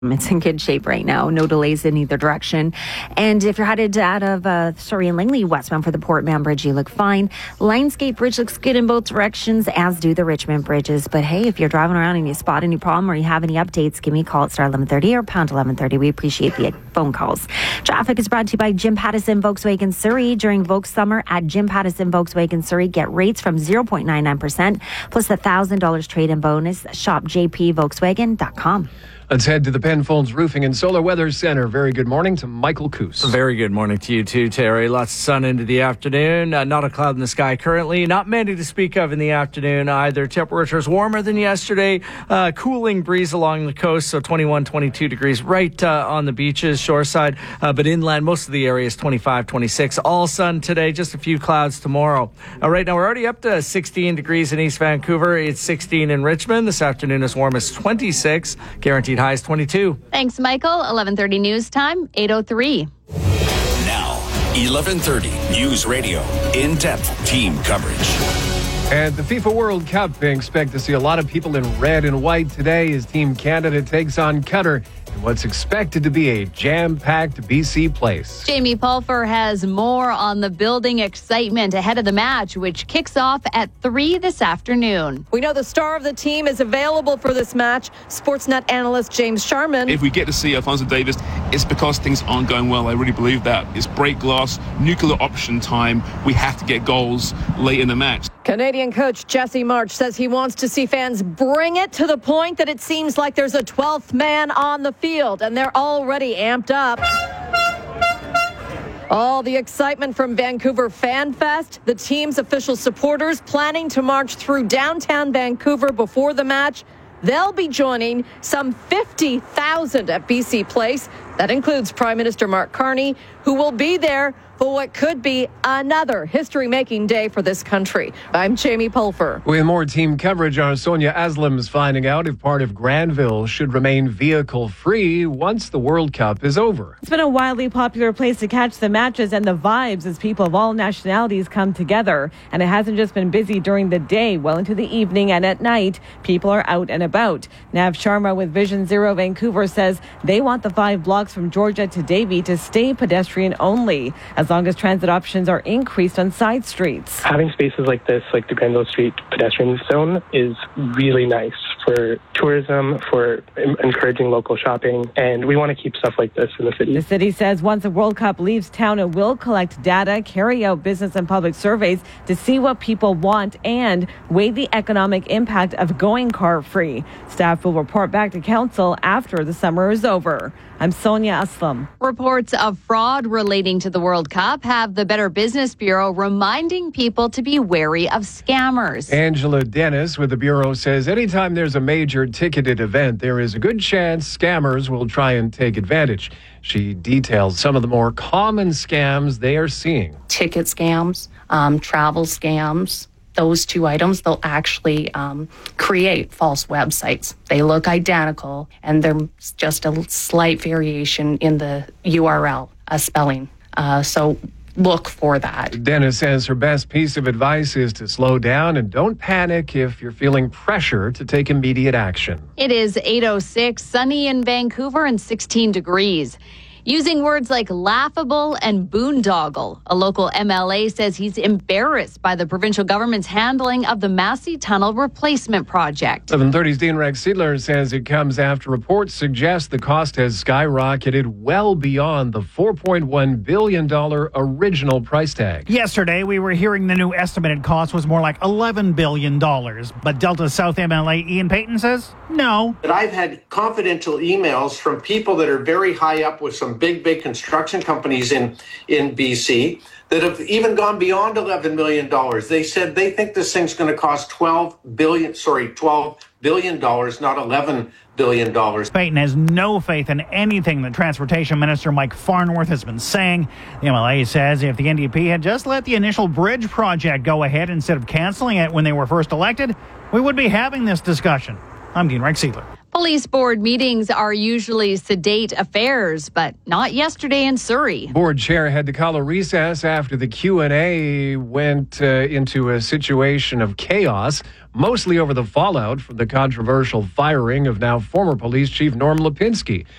It's in good shape right now. No delays in either direction. And if you're headed out of Surrey and Langley westbound for the Port Mann Bridge, you look fine. Lionsgate Bridge looks good in both directions, as do the Richmond bridges. But hey, if you're driving around and you spot any problem or you have any updates, give me a call at star 1130 or pound 1130. We appreciate the phone calls. Traffic is brought to you by Jim Pattison Volkswagen Surrey. During Volks Summer at Jim Pattison Volkswagen Surrey, get rates from 0.99% plus the $1,000 trade-in bonus. Shop jpvolkswagen.com. Let's head to the Penfolds Roofing and Solar Weather Center. Very good morning to Michael Coos. Very good morning to you too, Terry. Lots of sun into the afternoon. Not a cloud in the sky currently. Not many to speak of in the afternoon either. Temperatures warmer than yesterday. Cooling breeze along the coast, so 21, 22 degrees right on the beaches, shoreside. But inland, most of the area is 25, 26. All sun today, just a few clouds tomorrow. Right now, we're already up to 16 degrees in East Vancouver. It's 16 in Richmond. This afternoon as warm as 26. Guaranteed high is 22. Thanks, Michael. 11:30 news time, 8:03. Now, 11:30 News Radio. In-depth team coverage. At the FIFA World Cup, they expect to see a lot of people in red and white today as Team Canada takes on Qatar in what's expected to be a jam-packed BC Place. Jamie Pulfer has more on the building excitement ahead of the match, which kicks off at 3 this afternoon. We know the star of the team is available for this match, Sportsnet analyst James Sharman. If we get to see Alphonso Davies, it's because things aren't going well. I really believe that. It's break glass, nuclear option time. We have to get goals late in the match. Canadian coach Jesse March says he wants to see fans bring it to the point that it seems like there's a 12th man on the field, and they're already amped up. All the excitement from Vancouver Fan Fest, the team's official supporters planning to march through downtown Vancouver before the match. They'll be joining some 50,000 at BC Place. That includes Prime Minister Mark Carney, who will be there for what could be another history-making day for this country. I'm Jamie Pulfer. With more team coverage, our Sonia Aslam is finding out if part of Granville should remain vehicle-free once the World Cup is over. It's been a wildly popular place to catch the matches and the vibes as people of all nationalities come together. And it hasn't just been busy during the day. Well into the evening and at night, people are out and about. Nav Sharma with Vision Zero Vancouver says they want the 5 blocks from Georgia to Davie to stay pedestrian only, as long as transit options are increased on side streets. Having spaces like this, like the Granville Street pedestrian zone, is really nice for tourism, for encouraging local shopping, and we want to keep stuff like this in the city. The city says once the World Cup leaves town, it will collect data, carry out business and public surveys to see what people want and weigh the economic impact of going car-free. Staff will report back to council after the summer is over. I'm Sonia Aslam. Reports of fraud relating to the World Cup have the Better Business Bureau reminding people to be wary of scammers. Angela Dennis with the Bureau says anytime there's a major ticketed event, there is a good chance scammers will try and take advantage. She details some of the more common scams they are seeing. Ticket scams, travel scams. Those 2 items, they'll actually create false websites. They look identical, and there's just a slight variation in the URL spelling. So look for that. Dennis says her best piece of advice is to slow down and don't panic if you're feeling pressure to take immediate action. It is 8:06, sunny in Vancouver and 16 degrees. Using words like laughable and boondoggle, a local MLA says he's embarrassed by the provincial government's handling of the Massey Tunnel replacement project. 1130's Dean Rex Seidler says it comes after reports suggest the cost has skyrocketed well beyond the $4.1 billion original price tag. Yesterday, we were hearing the new estimated cost was more like $11 billion. But Delta South MLA Ian Payton says no. But I've had confidential emails from people that are very high up with some big construction companies in BC that have even gone beyond $11 million. They said they think this thing's going to cost $12 billion, not $11 billion. Payton has no faith in anything that Transportation Minister Mike Farnworth has been saying. The MLA says if the NDP had just let the initial bridge project go ahead instead of canceling it when they were first elected, we would be having this discussion. I'm Dean Rex Seidler. Police board meetings are usually sedate affairs, but not yesterday in Surrey. Board chair had to call a recess after the Q&A went into a situation of chaos, mostly over the fallout from the controversial firing of now former police chief Norm Lipinski.